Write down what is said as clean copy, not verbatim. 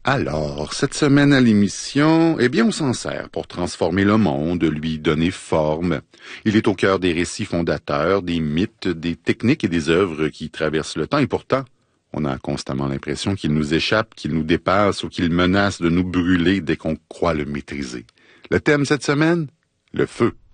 Alors, cette semaine à l'émission, on s'en sert pour transformer le monde, lui donner forme. Il est au cœur des récits fondateurs, des mythes, des techniques et des œuvres qui traversent le temps, et pourtant, on a constamment l'impression qu'il nous échappe, qu'il nous dépasse ou qu'il menace de nous brûler dès qu'on croit le maîtriser. Le thème cette semaine? Le feu.